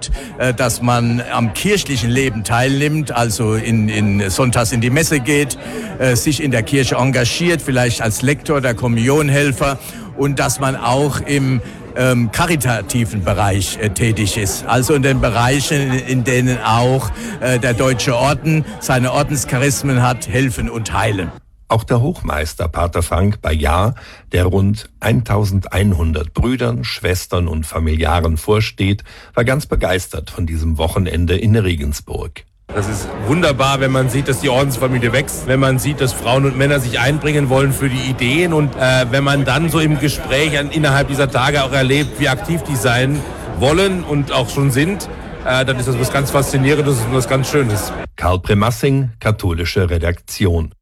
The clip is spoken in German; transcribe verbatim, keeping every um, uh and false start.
hat, dass man am kirchlichen Leben teilnimmt, also in, in sonntags in die Messe geht, sich in der Kirche engagiert, vielleicht als Lektor oder Kommunionhelfer, und dass man auch im ähm, karitativen Bereich äh, tätig ist. Also in den Bereichen, in denen auch äh, der Deutsche Orden seine Ordenscharismen hat, helfen und heilen. Auch der Hochmeister Pater Frank Bayard, der rund eintausendeinhundert Brüdern, Schwestern und Familiaren vorsteht, war ganz begeistert von diesem Wochenende in Regensburg. Das ist wunderbar, wenn man sieht, dass die Ordensfamilie wächst, wenn man sieht, dass Frauen und Männer sich einbringen wollen für die Ideen, und äh, wenn man dann so im Gespräch an, innerhalb dieser Tage auch erlebt, wie aktiv die sein wollen und auch schon sind, äh, dann ist das was ganz Faszinierendes und was ganz Schönes. Karl Premassing, katholische Redaktion.